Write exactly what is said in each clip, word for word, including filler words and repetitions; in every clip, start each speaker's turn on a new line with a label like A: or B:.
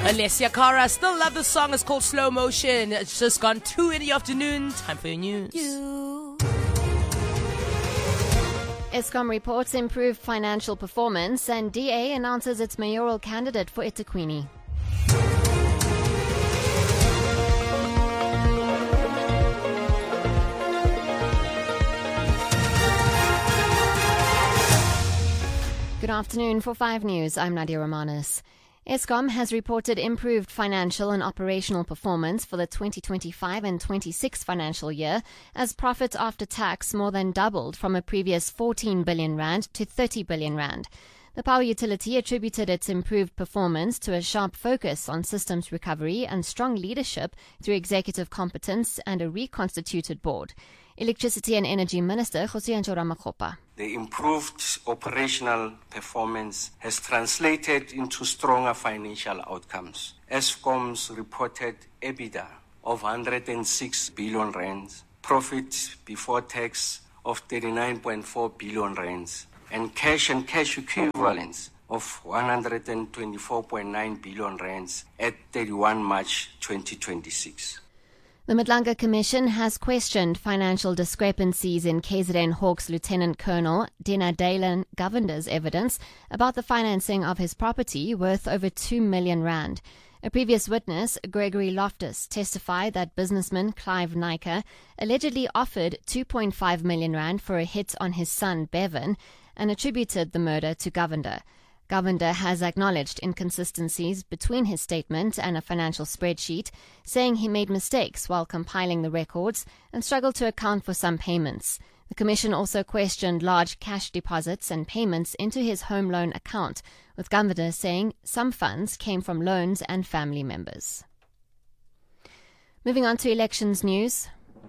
A: Alessia Cara, still love the song. It's called Slow Motion. It's just gone two in the afternoon. Time for your news. You.
B: Eskom reports improved financial performance and D A announces its mayoral candidate for eThekwini. Good afternoon. For five News, I'm Nadia Romanis. Eskom has reported improved financial and operational performance for the twenty twenty-five and twenty-six financial year, as profit after tax more than doubled from a previous fourteen billion rand to thirty billion rand. The power utility attributed its improved performance to a sharp focus on systems recovery and strong leadership through executive competence and a reconstituted board. Electricity and Energy Minister Kgosientsho Ramakgopa.
C: The improved operational performance has translated into stronger financial outcomes. Eskom's reported EBITDA of one hundred six billion rands, profit before tax of thirty-nine point four billion rands, and cash and cash equivalents of one hundred twenty-four point nine billion rands at thirty-first March twenty twenty-six.
B: The Madlanga Commission has questioned financial discrepancies in K Z N Hawks Lieutenant Colonel Dina Dalen Govender's evidence about the financing of his property worth over two million rand. A previous witness, Gregory Loftus, testified that businessman Clive Nyker allegedly offered two point five million rand for a hit on his son Bevan and attributed the murder to Govender. Govender has acknowledged inconsistencies between his statement and a financial spreadsheet, saying he made mistakes while compiling the records and struggled to account for some payments. The Commission also questioned large cash deposits and payments into his home loan account, with Govender saying some funds came from loans and family members. Moving on to elections news.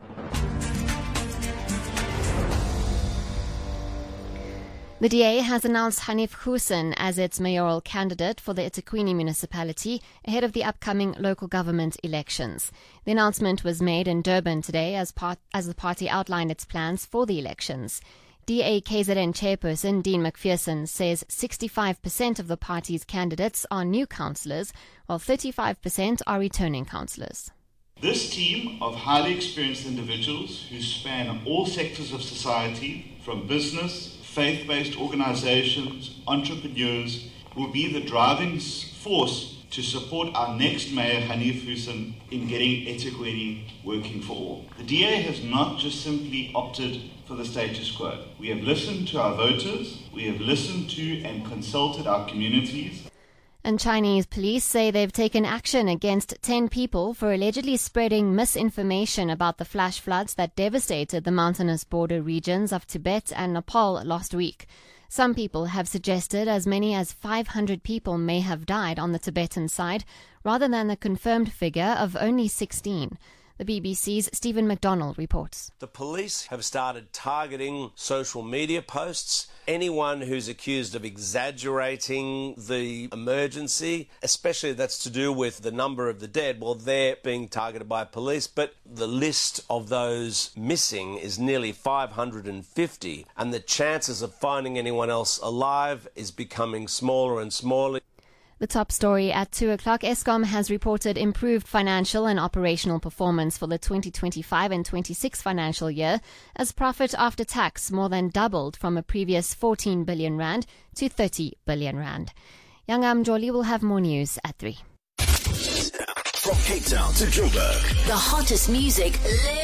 B: The D A has announced Hanif Hoosen as its mayoral candidate for the eThekwini municipality ahead of the upcoming local government elections. The announcement was made in Durban today as part as the party outlined its plans for the elections. D A K Z N chairperson Dean McPherson says sixty-five percent of the party's candidates are new councillors, while thirty-five percent are returning councillors.
D: This team of highly experienced individuals who span all sectors of society, from business, faith-based organizations, entrepreneurs, will be the driving force to support our next mayor, Hanif Hoosen, in getting eThekwini working for all. The D A has not just simply opted for the status quo. We have listened to our voters, we have listened to and consulted our communities.
B: And Chinese police say they've taken action against ten people for allegedly spreading misinformation about the flash floods that devastated the mountainous border regions of Tibet and Nepal last week. Some people have suggested as many as five hundred people may have died on the Tibetan side, rather than the confirmed figure of only sixteen. The B B C's Stephen McDonald reports.
E: The police have started targeting social media posts. Anyone who's accused of exaggerating the emergency, especially that's to do with the number of the dead, well, they're being targeted by police. But the list of those missing is nearly five hundred fifty, and the chances of finding anyone else alive is becoming smaller and smaller.
B: The top story at two o'clock, Eskom has reported improved financial and operational performance for the twenty twenty-five and twenty-six financial year, as profit after tax more than doubled from a previous fourteen billion rand to thirty billion rand. Yanga Mjoli will have more news at three.
F: From Cape Town to Joburg,
G: the hottest music live